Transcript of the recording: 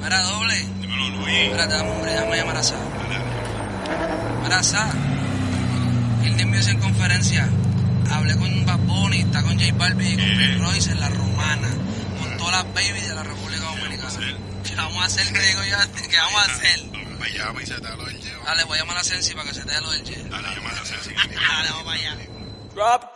Mira, doble. Dímelo, Luis. Espérate, hombre, déjame llamar a Sa. Mira, Sa. Hilde Music en conferencia. Hablé con Bad Bunny, está con J Balvin y con Prince Royce en La Romana. Con todas las babies de la República Dominicana. ¿Qué vamos a hacer? ¿Qué digo yo? ¿Qué vamos a hacer? Me llama y se te da lo del llevo. Dale, voy a llamar a Sensi para que se te dé lo del jet. Dale, llama a Sensi. Dale, vamos para allá. Drop